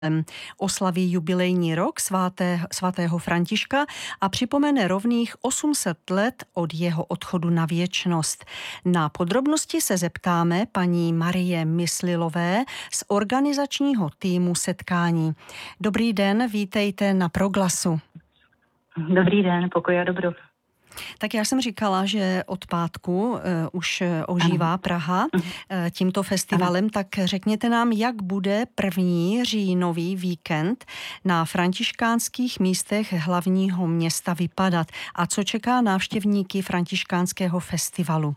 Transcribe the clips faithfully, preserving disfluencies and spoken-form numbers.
oslaví jubilejní rok svaté, svatého Františka a připomene rovných osm set let od jeho odchodu na věčnost. Na podrobnosti se zeptáme paní Marie Myslilové z organizačního týmu setkání. Dobrý den, vítejte na Proglasu. Dobrý den, pokoj a dobro. Tak já jsem říkala, že od pátku uh, už ožívá ano. Praha uh, tímto festivalem, ano. Tak řekněte nám, jak bude první říjnový víkend na františkánských místech hlavního města vypadat a co čeká návštěvníky františkánského festivalu?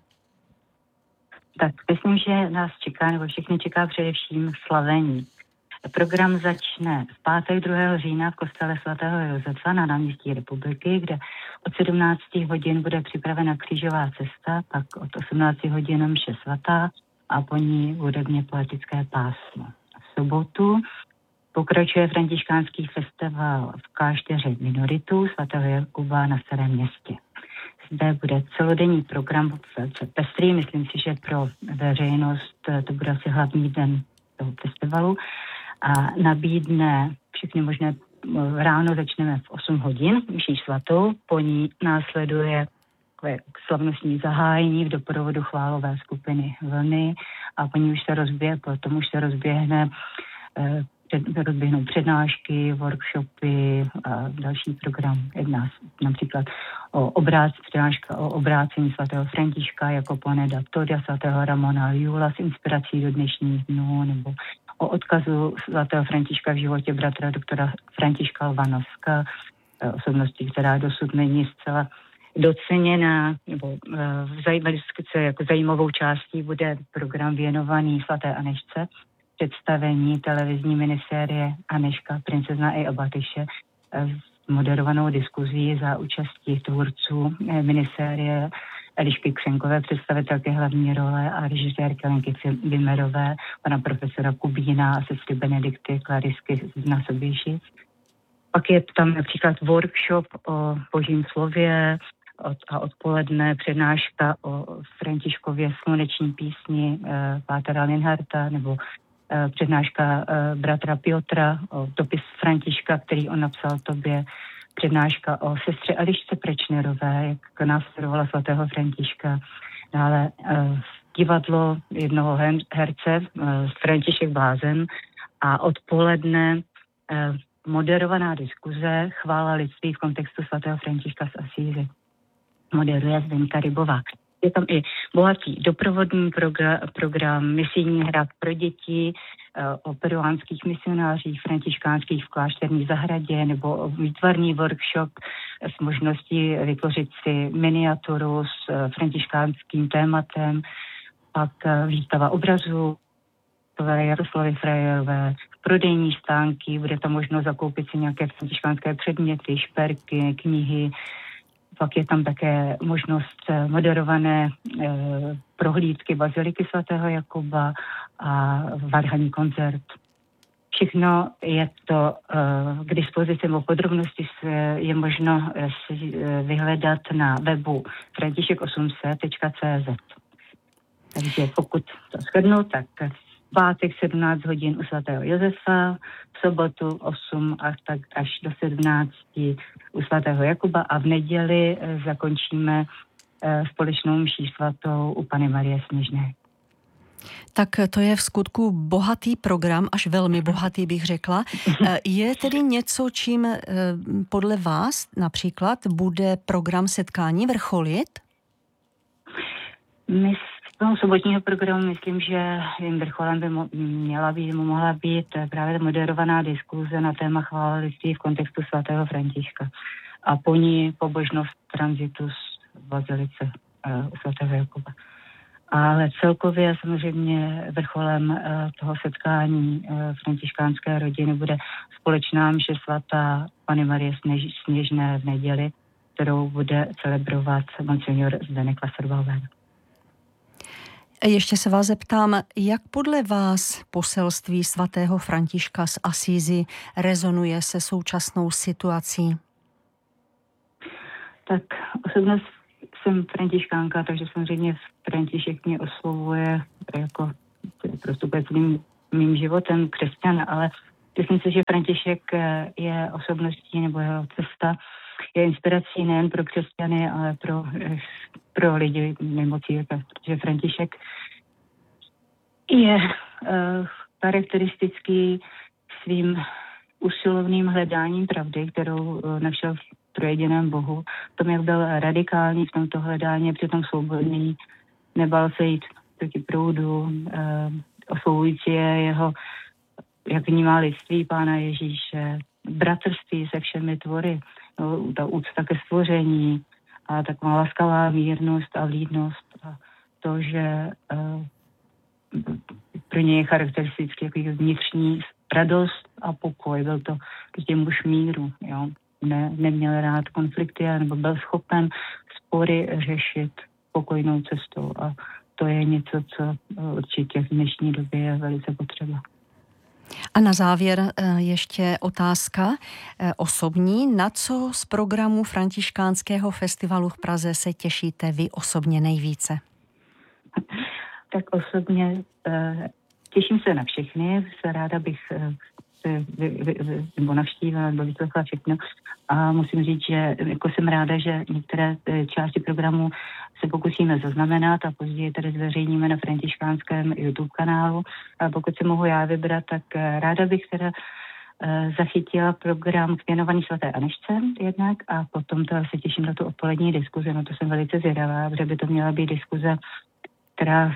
Tak myslím, že nás čeká, nebo všechny čeká především slavení. Program začne v pátek druhého října v kostele svatého Josefa na náměstí Republiky, kde od sedmnácti hodin bude připravena křížová cesta, pak od osmnácti hodin mše svatá a po ní hudebně poetické pásmo. V sobotu pokračuje františkánský festival v klášteře Minoritu svatého Jakuba na Starém Městě. Zde bude celodenní program velice pestrý, myslím si, že pro veřejnost to bude asi hlavní den toho festivalu. A nabídne všechny možné, ráno začneme v osm hodin, mší svatou, po ní následuje slavnostní zahájení v doprovodu chválové skupiny Vlny a po ní už se rozběhne, potom už se rozběhne, před, rozběhnou přednášky, workshopy a další program. Jedná například o obrác, přednáška o obrácení svatého Františka jako Poneda Todia, svatého Ramona Jula s inspirací do dnešních dnů, nebo o odkazu svatého Františka v životě bratra doktora Františka Lvanovska, osobnosti, která dosud není zcela doceněná, nebo v jako zajímavou částí bude program věnovaný svaté Anežce, představení televizní minisérie Anežka, princezna i Abatyše, s moderovanou diskuzí za účastí tvůrců minisérie Elišky Křenkové, představitelky hlavní role a režisérky Lenky Vimerové, pana profesora Kubína a sestry Benedikty Klarisky z Násobějšic. Pak je tam například workshop o božím slově od, a odpoledne přednáška o Františkově sluneční písni eh, pátera Linharta nebo eh, přednáška eh, bratra Piotra o dopis Františka, který on napsal tobě, přednáška o sestře Elišce Prečnerové, jak následovala svatého Františka. Dále eh, divadlo jednoho herce, eh, František Blázen a odpoledne eh, moderovaná diskuze chvála lidství v kontextu svatého Františka z Asízy. Moderuje Zdenka Rybová. Je tam i bohatý doprovodný program, program misijní hra pro děti, o peruánských misionářích františkánských v klášterní zahradě nebo výtvarný workshop s možností vytvořit si miniaturu s františkánským tématem, pak výstava obrazů Jaroslavy Frajerové, prodejní stánky, bude tam možnost zakoupit si nějaké františkánské předměty, šperky, knihy. Pak je tam také možnost moderované eh, prohlídky baziliky svatého Jakuba a varhanní koncert. Všechno je to eh, k dispozici, nebo podrobnosti je možno si vyhledat na webu františek osm set tečka cé zet. Takže pokud to shrnu, tak pátek sedmnáct hodin u svatého Josefa, v sobotu osm až, tak až do sedmnácti u svatého Jakuba a v neděli zakončíme společnou mší svatou u Panny Marie Sněžné. Tak to je v skutku bohatý program, až velmi bohatý bych řekla. Je tedy něco, čím podle vás například bude program setkání vrcholit? My z toho sobotního programu myslím, že jim vrcholem by mo- měla být, mohla být právě moderovaná diskuze na téma chvála lidství v kontextu svatého Františka. A po ní pobožnost transitus v bazilice uh, u svatého Jakuba. Ale celkově samozřejmě vrcholem uh, toho setkání uh, františkánské rodiny bude společná mše svatá Panny Marie Sněž- Sněžné v neděli, kterou bude celebrovat monsignor Zdeněk Wasserbauer. Ještě se vás zeptám, jak podle vás poselství svatého Františka z Asízy rezonuje se současnou situací? Tak osobně jsem františkánka, takže samozřejmě František mě oslovuje jako prostupuje celým mým životem křesťana, ale Myslím si, že František je osobností, nebo jeho cesta je inspirací nejen pro křesťany, ale pro, pro lidi mimo církev, protože František je uh, charakteristický svým usilovným hledáním pravdy, kterou uh, našel v trojediném Bohu, v tom, jak byl radikální v tomto hledání, přitom svobodný, nebal se jít proti proudu, uh, oslovující je jeho, jak vnímá lidství Pána Ježíše, bratrství se všemi tvory, no, ta úcta ke stvoření a taková laskavá mírnost a vlídnost a to, že uh, pro něj je charakteristický jaký vnitřní radost a pokoj. Byl to prostě muž míru, jo. Ne, neměl rád konflikty, nebo byl schopen spory řešit pokojnou cestou a to je něco, co určitě v dnešní době je velice potřeba. A na závěr ještě otázka osobní. Na co z programu Františkánského festivalu v Praze se těšíte vy osobně nejvíce? Tak osobně těším se na všechny. Se ráda bych se vy, vy, vy, nebo navštívila, nebo vyslechla všechno. A musím říct, že jako jsem ráda, že některé části programu se pokusíme zaznamenat a později tady zveřejníme na františkánském YouTube kanálu. A pokud se mohu já vybrat, tak ráda bych teda zachytila program věnovaný svaté Anežce jednak a potom to se těším na tu odpolední diskuzi. No to jsem velice zvědavá, protože by to měla být diskuze, která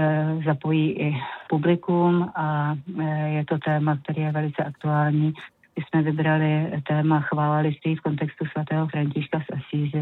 zapojí i publikum a je to téma, který je velice aktuální. My jsme vybrali téma chválaliství v kontextu svatého Františka z Asízy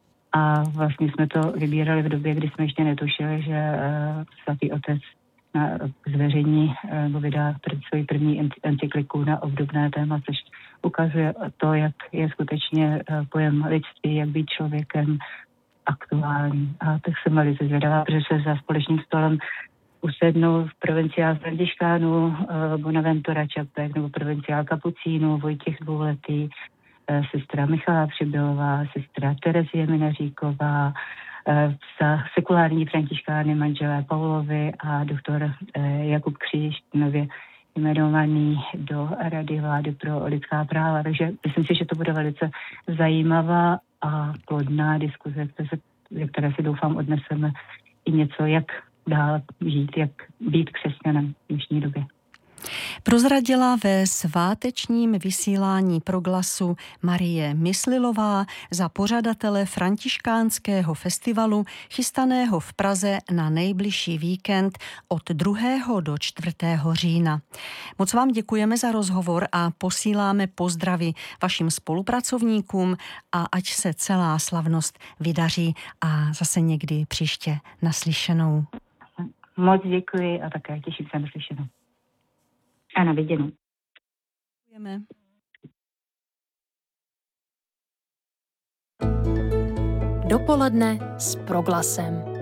a vlastně jsme to vybírali v době, kdy jsme ještě netušili, že svatý otec na zveřejní nebo vydá svoji první encykliku na obdobné téma, což ukazuje to, jak je skutečně pojem lidství, jak být člověkem aktuální. A tak jsem velice zvědavá, protože se za společným stolem usednou v provinciál Františkánů uh, Bonaventura Čapek nebo provinciál Kapucínů, Vojtěch Dvouletý, uh, sestra Michala Přibylová, sestra Terezie Minaříková, uh, za sekulární františkány manželé Paulovi a doktor uh, Jakub Kříž, nově jmenovaný do Rady vlády pro lidská práva. Takže myslím si, že to bude velice zajímavá a plodná diskuze, ze které si doufám odneseme i něco, jak dál žít, jak být křesťanem v dnešní době. Prozradila ve svátečním vysílání Proglasu Marie Myslilová za pořadatele Františkánského festivalu chystaného v Praze na nejbližší víkend od druhého do čtvrtého října. Moc vám děkujeme za rozhovor a posíláme pozdravy vašim spolupracovníkům a ať se celá slavnost vydaří a zase někdy příště naslyšenou. Moc děkuji a také těším se na slyšenou. A na viděnou. Děkujeme. Dopoledne s Proglasem.